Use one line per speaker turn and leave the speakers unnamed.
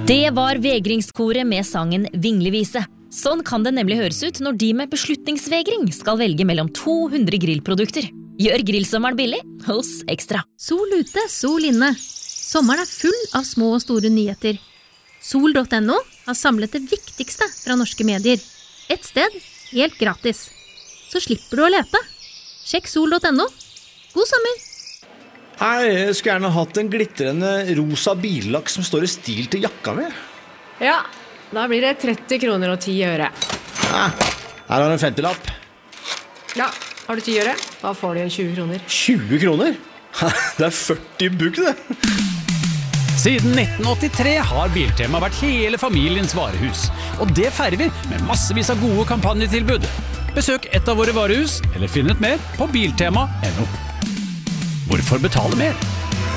Det var vegringskoret med sangen Vingleviset. Sånn kan det nemlig høres ut når de med beslutningsvegring skal velge mellom 200 grillprodukter. Gjør grillsommeren billig hos Ekstra.
Sol ute, sol inne. Sommeren full av små og store nyheter. Sol.no har samlet det viktigste fra norske medier. Et sted, helt gratis. Så slipper du å lete. Sjekk sol.no. God sommer!
Jeg skulle gjerne hatt en glitrende rosa billakk som står i stil til jakka mi.
Ja, da blir det 30 kroner og 10 øre.
Her har du en 50-lapp.
Ja, har du 10 øre? Da får du en 20 kroner.
20 kroner? Det 40 bugg, det.
Siden 1983 har Biltema vært hele familiens varehus. Og det feirer vi med massevis av gode kampanjetilbud. Besøk et av våre varehus, eller finn ut mer på biltema.no. Hvorfor betale mer?